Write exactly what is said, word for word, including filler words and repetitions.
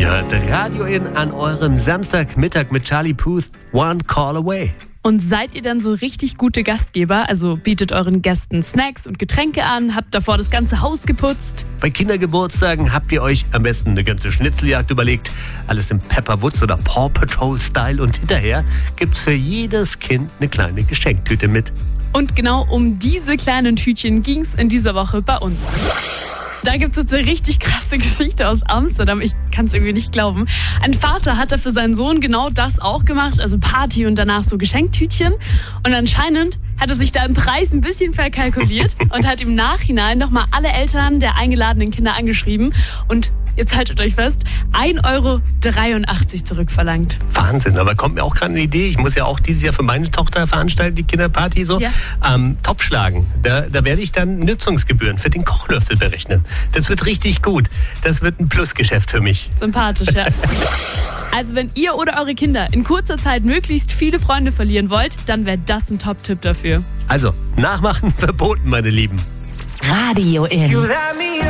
Ihr hört Radio In an eurem Samstagmittag mit Charlie Puth, One Call Away. Und seid ihr dann so richtig gute Gastgeber? Also bietet euren Gästen Snacks und Getränke an, habt davor das ganze Haus geputzt? Bei Kindergeburtstagen habt ihr euch am besten eine ganze Schnitzeljagd überlegt. Alles im Pepperwoods oder Paw Patrol Style. Und hinterher gibt's für jedes Kind eine kleine Geschenktüte mit. Und genau um diese kleinen Tütchen ging's in dieser Woche bei uns. Da gibt es jetzt eine richtig krasse Geschichte aus Amsterdam. Ich kann es irgendwie nicht glauben. Ein Vater hatte für seinen Sohn genau das auch gemacht. Also Party und danach so Geschenktütchen. Und anscheinend hat er sich da im Preis ein bisschen verkalkuliert und hat im Nachhinein nochmal alle Eltern der eingeladenen Kinder angeschrieben. Und jetzt haltet euch fest, ein Euro dreiundachtzig zurückverlangt. Wahnsinn, aber kommt mir auch gerade eine Idee. Ich muss ja auch dieses Jahr für meine Tochter veranstalten, die Kinderparty so. Ja. Ähm, Topf schlagen. Da, da werde ich dann Nutzungsgebühren für den Kochlöffel berechnen. Das wird richtig gut. Das wird ein Plusgeschäft für mich. Sympathisch, ja. Also wenn ihr oder eure Kinder in kurzer Zeit möglichst viele Freunde verlieren wollt, dann wäre das ein Top-Tipp dafür. Also, nachmachen verboten, meine Lieben. Radio In.